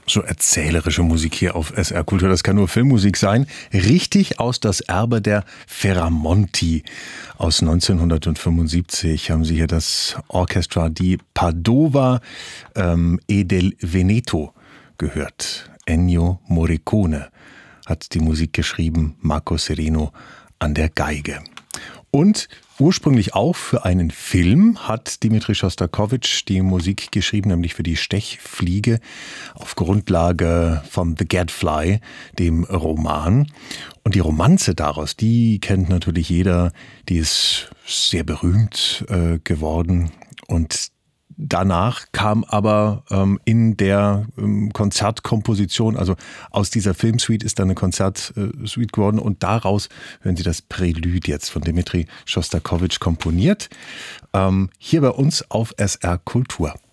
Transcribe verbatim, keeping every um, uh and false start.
So erzählerische Musik hier auf S R Kultur, das kann nur Filmmusik sein. Richtig aus das Erbe der Feramonti. Aus neunzehnhundertfünfundsiebzig haben Sie hier das Orchestra di Padova ähm, e del Veneto gehört. Ennio Morricone hat die Musik geschrieben, Marco Sereno an der Geige. Und ursprünglich auch für einen Film hat Dmitri Schostakowitsch die Musik geschrieben, nämlich für die Stechfliege auf Grundlage von The Gadfly, dem Roman. Und die Romanze daraus, die kennt natürlich jeder, die ist sehr berühmt äh, geworden. Und danach kam aber ähm, in der ähm, Konzertkomposition, also aus dieser Filmsuite ist dann eine Konzertsuite geworden und daraus hören Sie das Prälude jetzt von Dmitri Schostakowitsch komponiert. Ähm, hier bei uns auf S R Kultur.